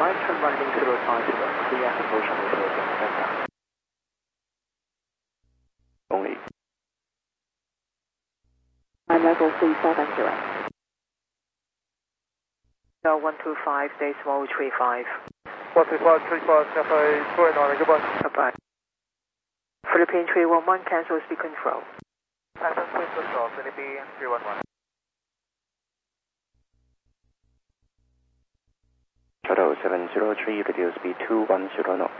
5, turn running 050, clear approach on the 0 only. I'm level 370. No, 125, decimal 35. 125, Cafe 29, goodbye. Goodbye. Philippine 311, cancel speed control. Cancel speed control, Philippine 311. Shuttle 703, reduce speed 210 knots.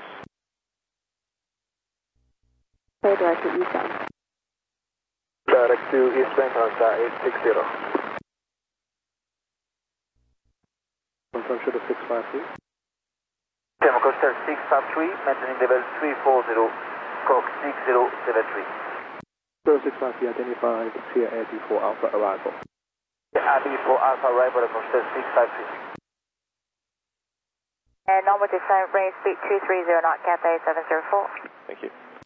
Clear direct to eastbound. Direct to eastbound, Honda 860. Confirm Shuttle 653. Tema Coaster 653, maintaining level 340, Cox 6073. Shuttle 653 identified clear air before Alpha arrival. RB4 Alpha arrival at Coaster 653. And normal descent range speed 230 knot, Cathay 704. Thank you.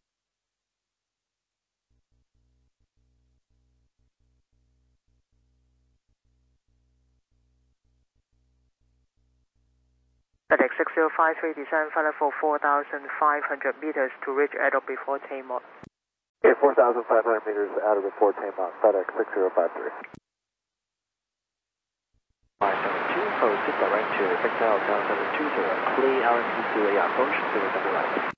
FedEx 6053, descend flight for 4,500 meters to reach Adop before Tamar. Okay, 4,500 meters out of the 4 Tamar, FedEx 6053. 572, proceed direct to Victor Hotel 720, clear RMC 2A approach 0 right.